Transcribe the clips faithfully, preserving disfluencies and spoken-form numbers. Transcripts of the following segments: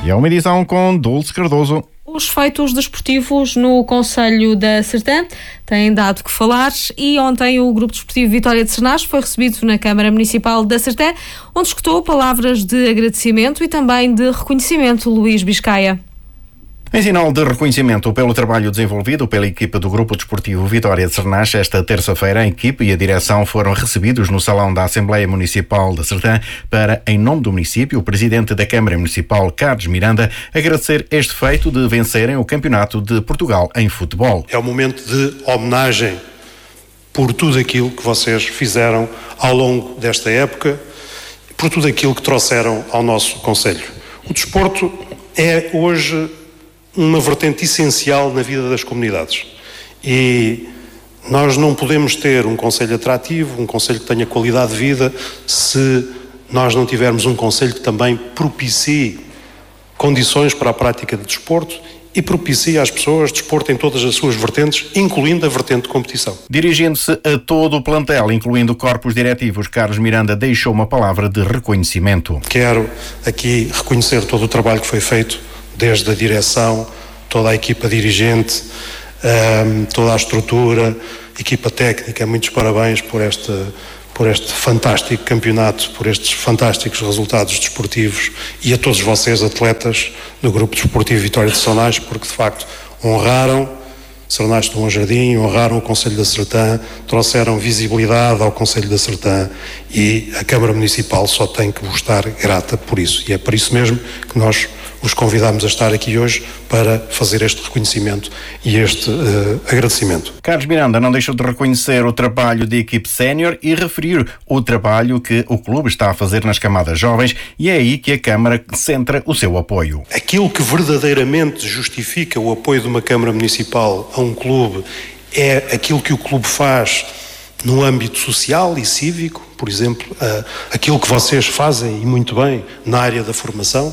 É uma edição com Dulce Cardoso. Os feitos desportivos no Concelho da Sertã têm dado que falar e ontem o Grupo Desportivo Vitória de Sernás foi recebido na Câmara Municipal da Sertã, onde escutou palavras de agradecimento e também de reconhecimento. Luís Biscaia. Em sinal de reconhecimento pelo trabalho desenvolvido pela equipa do Grupo Desportivo Vitória de Sernás, esta terça-feira a equipe e a direção foram recebidos no Salão da Assembleia Municipal da Sertã para, em nome do município, o Presidente da Câmara Municipal, Carlos Miranda, agradecer este feito de vencerem o Campeonato de Portugal em futebol. É um momento de homenagem por tudo aquilo que vocês fizeram ao longo desta época, por tudo aquilo que trouxeram ao nosso concelho. O desporto é hoje uma vertente essencial na vida das comunidades e nós não podemos ter um concelho atrativo, um concelho que tenha qualidade de vida, se nós não tivermos um concelho que também propicie condições para a prática de desporto e propicie às pessoas desporto em todas as suas vertentes, incluindo a vertente de competição. Dirigindo-se a todo o plantel, incluindo corpos diretivos, Carlos Miranda deixou uma palavra de reconhecimento. Quero aqui reconhecer todo o trabalho que foi feito desde a direção, toda a equipa dirigente, um, toda a estrutura, equipa técnica. Muitos parabéns por este, por este fantástico campeonato, por estes fantásticos resultados desportivos e a todos vocês, atletas do Grupo Desportivo Vitória de Sernás, porque de facto honraram Sernás de Bom Jardim, honraram o Concelho da Sertã, trouxeram visibilidade ao Concelho da Sertã e a Câmara Municipal só tem que vos estar grata por isso. E é por isso mesmo que nós os convidamos a estar aqui hoje para fazer este reconhecimento e este uh, agradecimento. Carlos Miranda não deixou de reconhecer o trabalho da equipe sénior e referir o trabalho que o clube está a fazer nas camadas jovens, e é aí que a Câmara centra o seu apoio. Aquilo que verdadeiramente justifica o apoio de uma Câmara Municipal a um clube é aquilo que o clube faz no âmbito social e cívico, por exemplo, uh, aquilo que vocês fazem e muito bem na área da formação,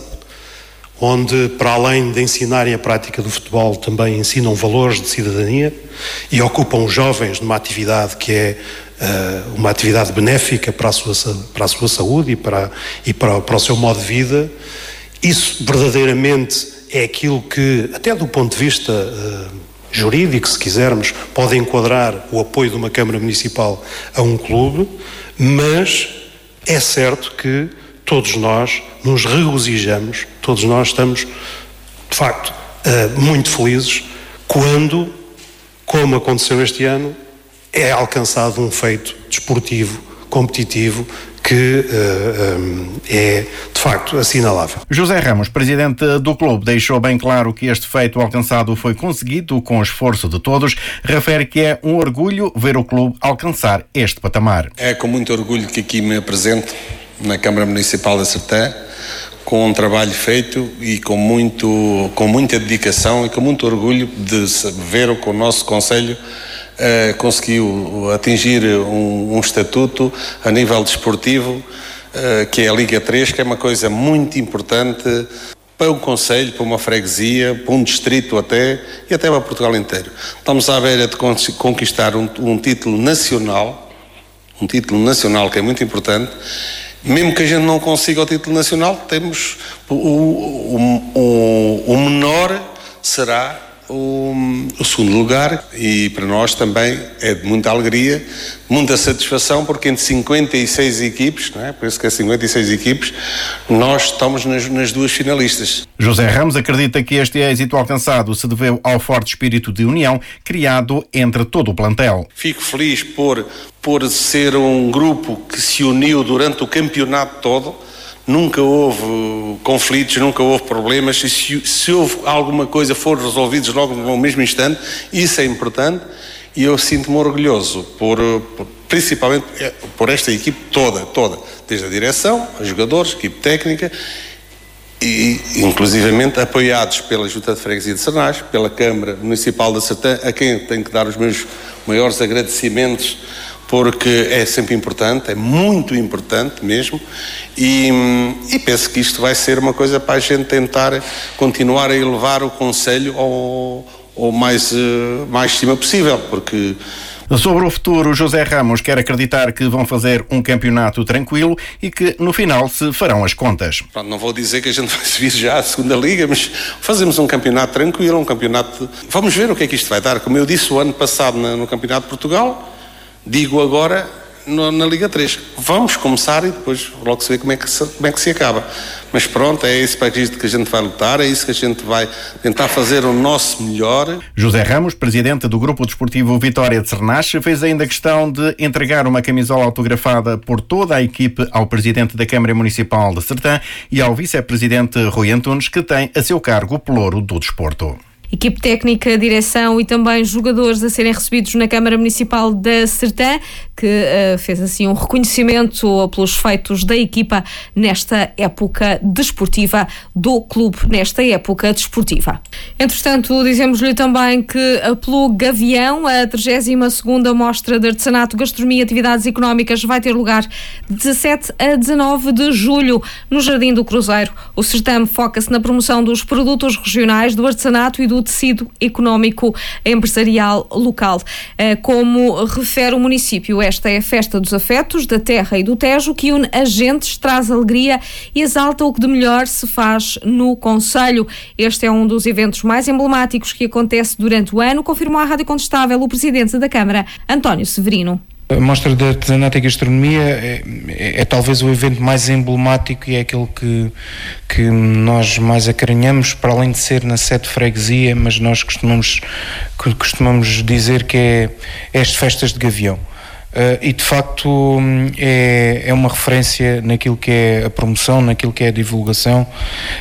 onde, para além de ensinarem a prática do futebol, também ensinam valores de cidadania e ocupam os jovens numa atividade que é uh, uma atividade benéfica para a sua, para a sua saúde e, para, e para, para o seu modo de vida. Isso verdadeiramente é aquilo que, até do ponto de vista uh, jurídico, se quisermos, pode enquadrar o apoio de uma Câmara Municipal a um clube, mas é certo que todos nós nos regozijamos, todos nós estamos, de facto, uh, muito felizes quando, como aconteceu este ano, é alcançado um feito desportivo, competitivo, que uh, um, é, de facto, assinalável. José Ramos, presidente do clube, deixou bem claro que este feito alcançado foi conseguido com o esforço de todos. Refere que é um orgulho ver o clube alcançar este patamar. É com muito orgulho que aqui me apresento na Câmara Municipal da Sertã, com um trabalho feito e com, muito, com muita dedicação e com muito orgulho de ver que o nosso Concelho uh, conseguiu atingir um, um estatuto a nível desportivo, uh, que é a Liga três, que é uma coisa muito importante para um concelho, para uma freguesia, para um distrito até, e até para Portugal inteiro. Estamos à beira de conquistar um, um título nacional, um título nacional que é muito importante. Mesmo que a gente não consiga o título nacional, temos o, o, o, o menor será o, o segundo lugar, e para nós também é de muita alegria, muita satisfação, porque entre cinquenta e seis equipes, não é? Por isso que é cinquenta e seis equipes, nós estamos nas, nas duas finalistas. José Ramos acredita que este êxito alcançado se deveu ao forte espírito de união criado entre todo o plantel. Fico feliz por, por ser um grupo que se uniu durante o campeonato todo. Nunca houve conflitos, nunca houve problemas, e se, se houve alguma coisa foram resolvidos logo no mesmo instante. Isso é importante e eu sinto-me orgulhoso por, por, principalmente por esta equipe toda, toda, desde a direção, os jogadores, a equipe técnica e inclusivamente apoiados pela Junta de Freguesia de Sernás, pela Câmara Municipal da Sertã, a quem tenho que dar os meus maiores agradecimentos, porque é sempre importante, é muito importante mesmo, e, e penso que isto vai ser uma coisa para a gente tentar continuar a elevar o Concelho ao, ao mais, mais cima possível, porque Sobre o futuro, José Ramos quer acreditar que vão fazer um campeonato tranquilo e que no final se farão as contas. Pronto, não vou dizer que a gente vai subir já à segunda liga, mas fazemos um campeonato tranquilo, um campeonato... Vamos ver o que é que isto vai dar. Como eu disse o ano passado no Campeonato de Portugal, digo agora no, na Liga três. Vamos começar e depois logo se vê como é que se, como é que se acaba. Mas pronto, é esse país que a gente vai lutar, é isso que a gente vai tentar fazer o nosso melhor. José Ramos, presidente do Grupo Desportivo Vitória de Cernache, fez ainda questão de entregar uma camisola autografada por toda a equipe ao presidente da Câmara Municipal de Sertã e ao vice-presidente Rui Antunes, que tem a seu cargo o pelouro do desporto. Equipe técnica, direção e também jogadores a serem recebidos na Câmara Municipal da Sertã, que uh, fez assim um reconhecimento pelos feitos da equipa nesta época desportiva do clube, nesta época desportiva. Entretanto, dizemos-lhe também que pelo Gavião, a trigésima segunda Mostra de Artesanato, Gastronomia e Atividades Económicas vai ter lugar de dezassete a dezanove de julho no Jardim do Cruzeiro. O certame foca-se na promoção dos produtos regionais, do artesanato e do tecido económico empresarial local. Como refere o município, esta é a festa dos afetos, da terra e do Tejo, que une agentes, traz alegria e exalta o que de melhor se faz no concelho. Este é um dos eventos mais emblemáticos que acontece durante o ano, confirmou à Rádio Contestável o presidente da Câmara, António Severino. A Mostra de Artesanato e Gastronomia é, é, é talvez o evento mais emblemático e é aquele que, que nós mais acarinhamos, para além de ser na sede de freguesia, mas nós costumamos, costumamos dizer que é, é as festas de Gavião. Uh, e de facto é, é uma referência naquilo que é a promoção, naquilo que é a divulgação uh,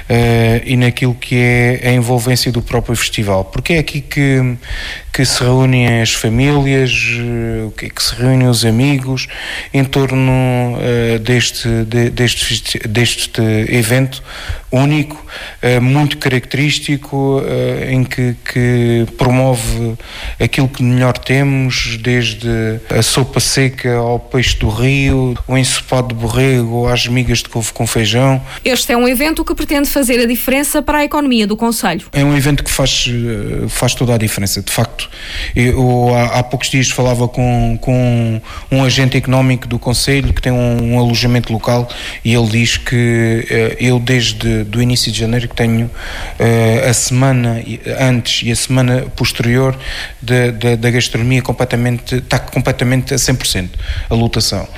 e naquilo que é a envolvência do próprio festival, porque é aqui que, que se reúnem as famílias, uh, que, que se reúnem os amigos em torno uh, deste, de, deste, deste evento único, uh, muito característico, uh, em que, que promove aquilo que melhor temos, desde a sopa seca ao peixe do rio, o ensopado de borrego, às migas de couve com feijão. Este é um evento que pretende fazer a diferença para a economia do concelho. É um evento que faz, faz toda a diferença, de facto. Eu há, há poucos dias falava com, com um agente económico do concelho que tem um, um alojamento local e ele diz que uh, eu desde do início de janeiro que tenho uh, a semana antes e a semana posterior da, da, da gastronomia completamente, está completamente a cem por cento a lotação.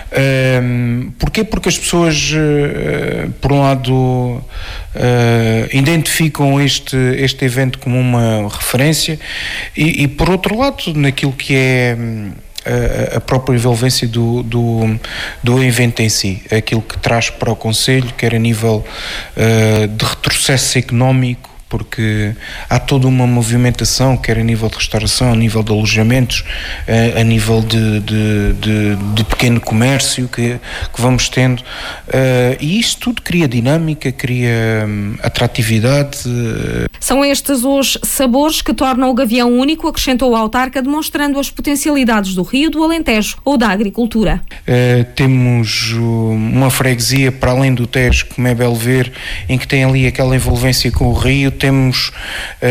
Um, porquê? Porque as pessoas, uh, por um lado, uh, identificam este, este evento como uma referência e, e, por outro lado, naquilo que é a, a própria envolvência do, do, do evento em si, aquilo que traz para o concelho, quer a nível uh, de retrocesso económico, porque há toda uma movimentação, quer a nível de restauração, a nível de alojamentos, a nível de, de, de, de pequeno comércio que, que vamos tendo, e isto tudo cria dinâmica, cria atratividade. São estes os sabores que tornam o Gavião único, acrescentou o autarca, demonstrando as potencialidades do Rio, do Alentejo ou da agricultura. Uh, temos uma freguesia para além do Tejo, como é Belver, em que tem ali aquela envolvência com o Rio. Temos uh,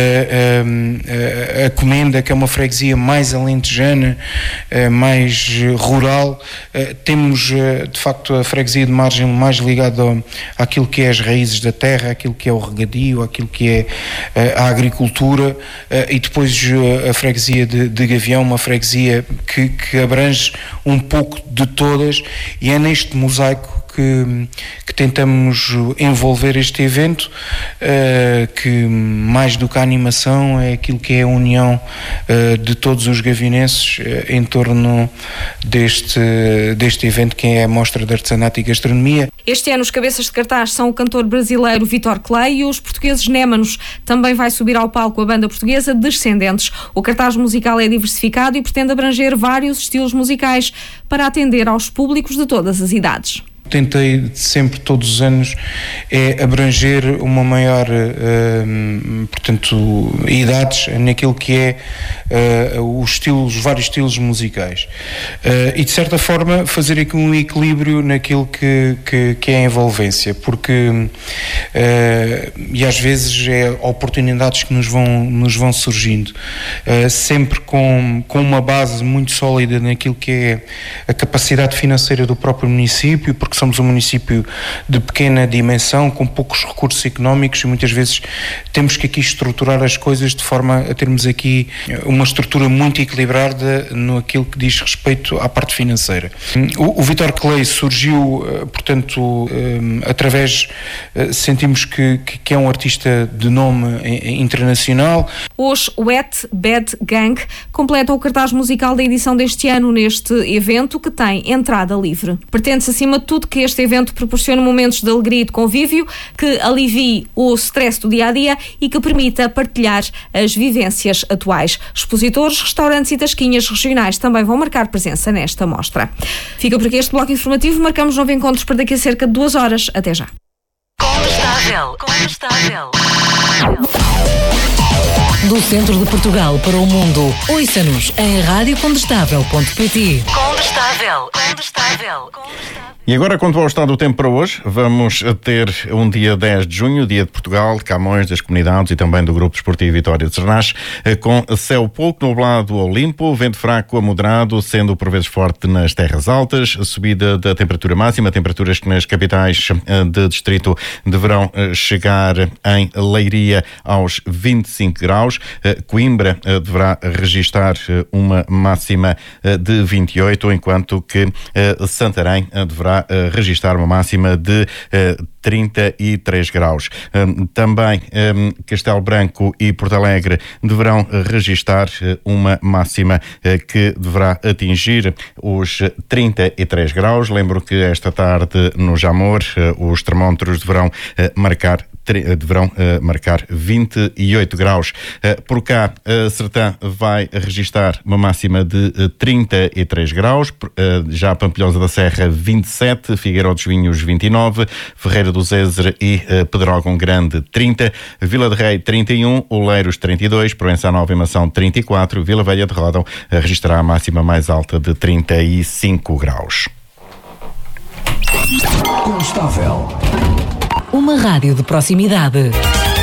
uh, a Comenda, que é uma freguesia mais alentejana, uh, mais rural. Uh, temos, uh, de facto, a freguesia de Margem mais ligada ao, àquilo que é as raízes da terra, àquilo que é o regadio, àquilo que é uh, a agricultura. Uh, e depois uh, a freguesia de, de Gavião, uma freguesia que, que abrange um pouco de todas, e é neste mosaico Que, que tentamos envolver este evento, uh, que mais do que a animação é aquilo que é a união uh, de todos os gavinenses uh, em torno deste, deste evento que é a Mostra de Artesanato e Gastronomia. Este ano os cabeças de cartaz são o cantor brasileiro Vítor Clay e os portugueses Némanos. Também vai subir ao palco a banda portuguesa Descendentes. O cartaz musical é diversificado e pretende abranger vários estilos musicais para atender aos públicos de todas as idades. Tentei sempre, todos os anos, é abranger uma maior, uh, portanto, idades naquilo que é uh, os estilos, vários estilos musicais. Uh, e, de certa forma, fazer aqui um equilíbrio naquilo que, que, que é a envolvência, porque e às vezes é oportunidades que nos vão, nos vão surgindo, sempre com, com uma base muito sólida naquilo que é a capacidade financeira do próprio município, porque somos um município de pequena dimensão, com poucos recursos económicos, e muitas vezes temos que aqui estruturar as coisas de forma a termos aqui uma estrutura muito equilibrada no aquilo que diz respeito à parte financeira. O, o Vítor Clay surgiu, portanto, através, sentimos que, que é um artista de nome internacional. Os Wet Bad Gang completam o cartaz musical da edição deste ano neste evento, que tem entrada livre. Pretende-se, acima de tudo, que este evento proporcione momentos de alegria e de convívio, que alivie o stress do dia-a-dia e que permita partilhar as vivências atuais. Expositores, restaurantes e tasquinhas regionais também vão marcar presença nesta mostra. Fica por aqui este bloco informativo. Marcamos novo encontro para daqui a cerca de duas horas. Até já. Condestável. Condestável. Do centro de Portugal para o mundo. Ouça-nos em rádio condestável ponto pt. Condestável. Condestável. E agora, quanto ao estado do tempo para hoje, vamos ter um dia dez de junho, dia de Portugal, de Camões, das comunidades e também do Grupo Desportivo Vitória de Sernás, com céu pouco nublado ou limpo, vento fraco a moderado, sendo por vezes forte nas terras altas, subida da temperatura máxima, temperaturas que nas capitais de distrito deverão chegar em Leiria aos vinte e cinco graus, Coimbra deverá registar uma máxima de vinte e oito, enquanto que Santarém deverá registar uma máxima de uh, trinta e três graus. Um, também um, Castelo Branco e Porto Alegre deverão registar uh, uma máxima uh, que deverá atingir os trinta e três graus. Lembro que esta tarde no Jamor uh, os termómetros deverão uh, marcar deverão uh, marcar vinte e oito graus. Uh, por cá, a uh, Sertã vai registrar uma máxima de uh, trinta e três graus, uh, já Pampilhosa da Serra vinte e sete, Figueiró dos Vinhos vinte e nove, Ferreira do Zezer e uh, Pedrógão Grande trinta, Vila de Rei trinta e um, Oleiros trinta e dois, Proença Nova e Mação trinta e quatro, Vila Velha de Ródão uh, registrará a máxima mais alta de trinta e cinco graus. Constável. Uma rádio de proximidade.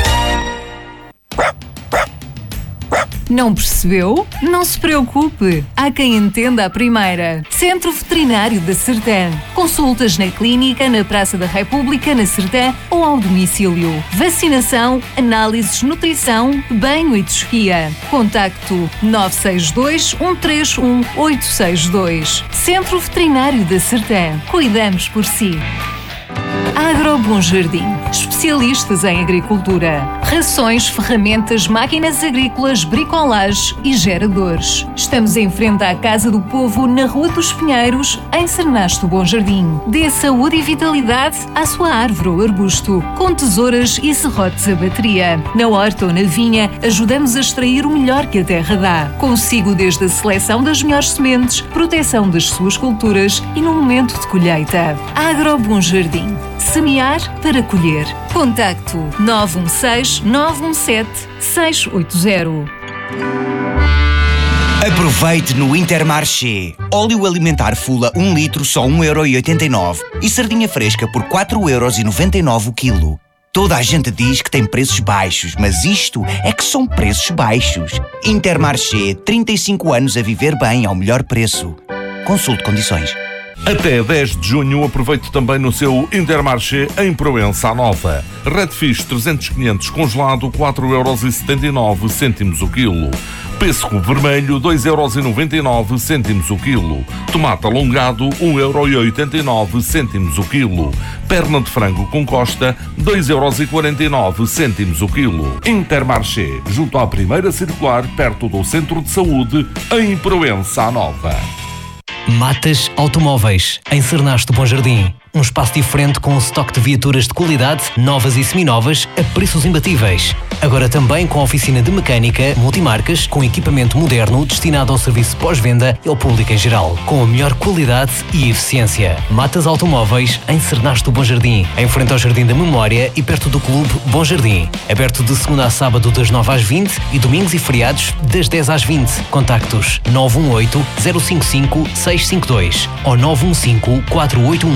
Não percebeu? Não se preocupe. Há quem entenda a primeira. Centro Veterinário da Sertã. Consultas na clínica, na Praça da República, na Sertã ou ao domicílio. Vacinação, análises, nutrição, banho e tosquia. Contacto nove seis dois, um três um, oito seis dois. Centro Veterinário da Sertã. Cuidamos por si. Agro Bom Jardim, especialistas em agricultura, rações, ferramentas, máquinas agrícolas, bricolage e geradores. Estamos em frente à Casa do Povo, na Rua dos Pinheiros, em Sernás do Bom Jardim. Dê saúde e vitalidade à sua árvore ou arbusto, com tesouras e serrotes a bateria. Na horta ou na vinha, ajudamos a extrair o melhor que a terra dá. Consigo desde a seleção das melhores sementes, proteção das suas culturas e no momento de colheita. Agro Bom Jardim. Semear para colher. Contacto nove um seis, nove um sete, seis oito zero. Aproveite no Intermarché. Óleo alimentar Fula um litro só um euro e oitenta e nove e sardinha fresca por quatro euros e noventa e nove o quilo. Toda a gente diz que tem preços baixos, mas isto é que são preços baixos. Intermarché, trinta e cinco anos a viver bem ao melhor preço. Consulte condições. Até dez de junho aproveite também no seu Intermarché em Proença Nova. Redfish trezentos quinhentos congelado quatro euros e setenta e nove cêntimos o quilo. Pêssego vermelho dois euros e noventa e nove cêntimos o quilo. Tomate alongado um euro e oitenta e nove cêntimos o quilo. Perna de frango com costa dois euros e quarenta e nove cêntimos o quilo. Intermarché, junto à primeira circular, perto do Centro de Saúde, em Proença Nova. Matas Automóveis, em Sernás do Bom Jardim. Um espaço diferente com um estoque de viaturas de qualidade, novas e seminovas, a preços imbatíveis. Agora também com oficina de mecânica, multimarcas, com equipamento moderno destinado ao serviço pós-venda e ao público em geral, com a melhor qualidade e eficiência. Matas Automóveis, em Sernás do Bom Jardim, em frente ao Jardim da Memória e perto do Clube Bom Jardim. Aberto de segunda a sábado das nove às vinte e domingos e feriados das dez às vinte. Contactos nove um oito, zero cinco cinco, seis cinco dois ou nove um cinco, quatro oito um,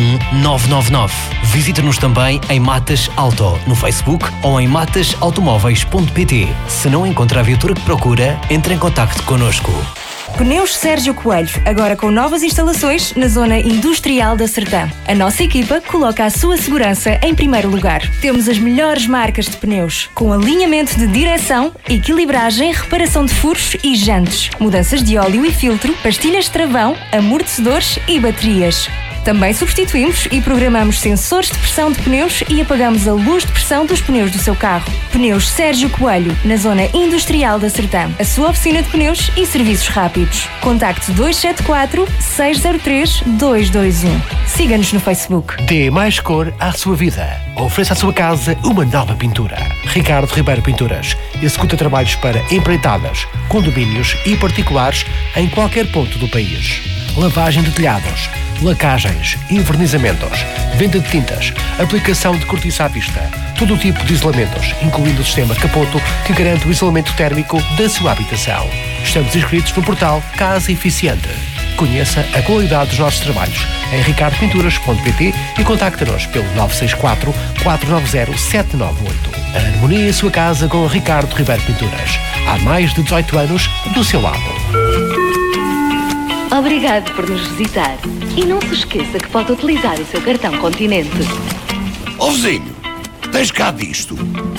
nove nove nove. Visite-nos também em Matas Auto, no Facebook ou em matas automóveis ponto pt. Se não encontra a viatura que procura, entre em contacto connosco. Pneus Sérgio Coelho, agora com novas instalações na zona industrial da Sertã. A nossa equipa coloca a sua segurança em primeiro lugar. Temos as melhores marcas de pneus, com alinhamento de direção, equilibragem, reparação de furos e jantes, mudanças de óleo e filtro, pastilhas de travão, amortecedores e baterias. Também substituímos e programamos sensores de pressão de pneus e apagamos a luz de pressão dos pneus do seu carro. Pneus Sérgio Coelho, na zona industrial da Sertã. A sua oficina de pneus e serviços rápidos. Contacte dois sete quatro, seis zero três, dois dois um. Siga-nos no Facebook. Dê mais cor à sua vida. Ofereça à sua casa uma nova pintura. Ricardo Ribeiro Pinturas executa trabalhos para empreitadas, condomínios e particulares em qualquer ponto do país. Lavagem de telhados, lacagens, invernizamentos, venda de tintas, aplicação de cortiça à pista, todo o tipo de isolamentos, incluindo o sistema Capoto, que garante o isolamento térmico da sua habitação. Estamos inscritos no portal Casa Eficiente. Conheça a qualidade dos nossos trabalhos em ricardo pinturas ponto pt e contacte-nos pelo nove seis quatro, quatro nove zero, sete nove oito. Harmonia em sua casa com Ricardo Ribeiro Pinturas. Há mais de dezoito anos do seu lado. Obrigado por nos visitar. E não se esqueça que pode utilizar o seu cartão Continente. Ó vizinho, tens cá disto?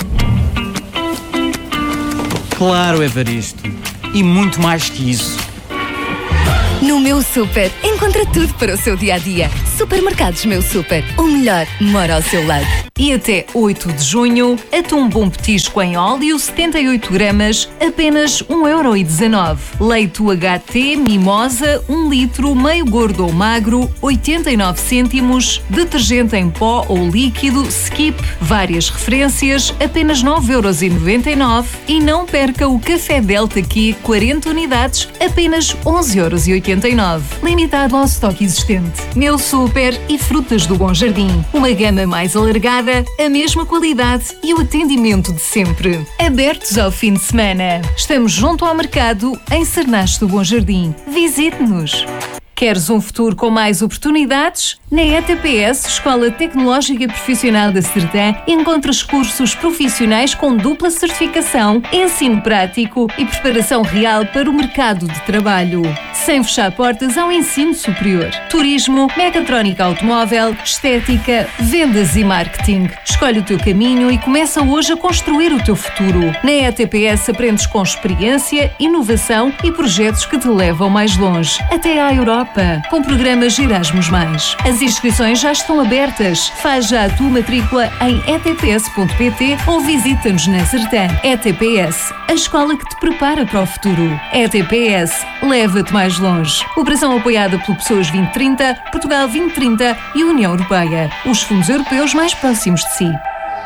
Claro, Evaristo. E muito mais que isso. No Meu Super, encontra tudo para o seu dia-a-dia. Supermercados Meu Super, o melhor mora ao seu lado. E até oito de junho, atum bom petisco em óleo, setenta e oito gramas, apenas um euro e dezanove. Leite U H T Mimosa, um litro, meio gordo ou magro, oitenta e nove cêntimos. Detergente em pó ou líquido, Skip, várias referências, apenas nove euros e noventa e nove. E não perca o Café Delta Q, quarenta unidades, apenas onze euros e oitenta e nove. Limitado ao estoque existente. Meu Super e Frutas do Bom Jardim. Uma gama mais alargada, a mesma qualidade e o atendimento de sempre. Abertos ao fim de semana. Estamos junto ao mercado, em Sernache do Bom Jardim. Visite-nos. Queres um futuro com mais oportunidades? Na E T P S, Escola Tecnológica e Profissional da Sertã, encontras cursos profissionais com dupla certificação, ensino prático e preparação real para o mercado de trabalho. Sem fechar portas ao ensino superior. Turismo, mecatrónica automóvel, estética, vendas e marketing. Escolhe o teu caminho e começa hoje a construir o teu futuro. Na E T P S aprendes com experiência, inovação e projetos que te levam mais longe. Até à Europa. Com programas Erasmus mais. As inscrições já estão abertas. Faz já a tua matrícula em e t p s ponto p t ou visita-nos na Sertã. E T P S, a escola que te prepara para o futuro. E T P S, leva-te mais longe. Operação apoiada pelo Pessoas vinte trinta, Portugal vinte trinta e União Europeia. Os fundos europeus mais próximos de si.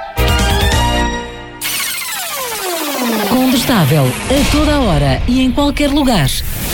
Combustável, a toda a hora e em qualquer lugar.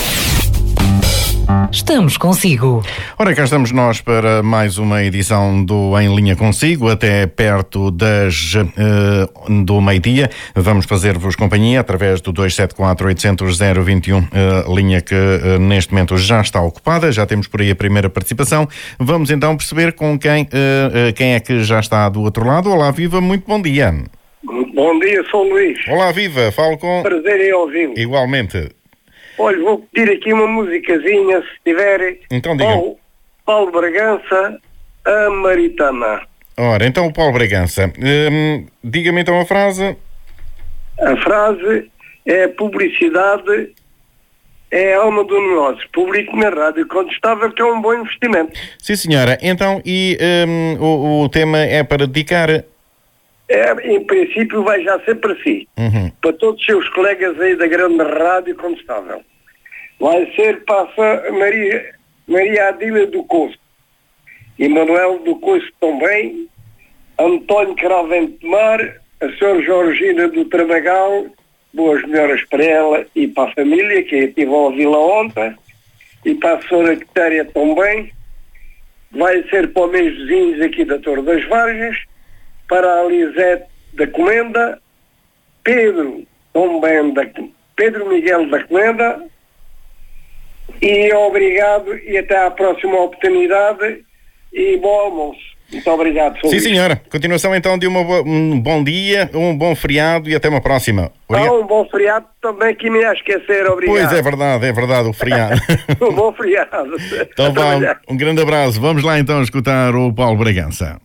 Estamos consigo. Ora, cá estamos nós para mais uma edição do Em Linha Consigo, até perto das uh, do meio-dia. Vamos fazer-vos companhia através do dois sete quatro, oito zero zero, zero dois um, uh, linha que uh, neste momento já está ocupada. Já temos por aí a primeira participação. Vamos então perceber com quem, uh, uh, quem é que já está do outro lado. Olá, Viva, muito bom dia. Bom dia, sou o Luís. Olá, Viva, falo com... Prazer em ouvi-lo. Igualmente. Olha, vou pedir aqui uma musicazinha, se tiver. Então diga. Paulo, Paulo Bragança, a Maritana. Ora, então o Paulo Bragança. Hum, diga-me então a frase. A frase é: publicidade é a alma do negócio. Publico na rádio contestável, que é um bom investimento. Sim, senhora. Então, e hum, o, o tema é para dedicar... É, em princípio vai já ser para si. Uhum. Para todos os seus colegas aí da grande rádio contestável. Vai ser para a Maria, Maria Adília do Coço, Emanuel do Coço também, António Cravente de Mar, a senhora Georgina do Tramagal, boas melhoras para ela e para a família, que eu estive a ouvi-la ontem, e para a senhora Quitéria também. Vai ser para os meus vizinhos aqui da Torre das Vargas, para a Lisete da Comenda, Pedro também da, Pedro Miguel da Comenda, e obrigado e até à próxima oportunidade, e bom almoço. Muito obrigado. Sim, senhora. Continuação então de uma boa, um bom dia, um bom feriado e até uma próxima. Ah, um bom feriado também que me ia esquecer, obrigado. Pois é verdade, é verdade, o feriado. Um bom feriado. Então vá, um grande abraço. Vamos lá então escutar o Paulo Bragança.